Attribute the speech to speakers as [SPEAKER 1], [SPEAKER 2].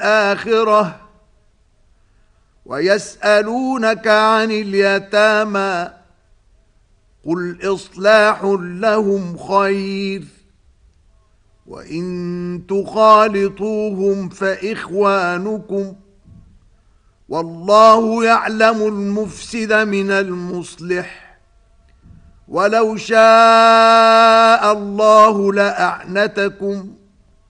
[SPEAKER 1] الآخرة ويسألونك عن اليتامى قل إصلاح لهم خير وإن تخالطوهم فإخوانكم والله يعلم المفسد من المصلح ولو شاء الله لأعنتكم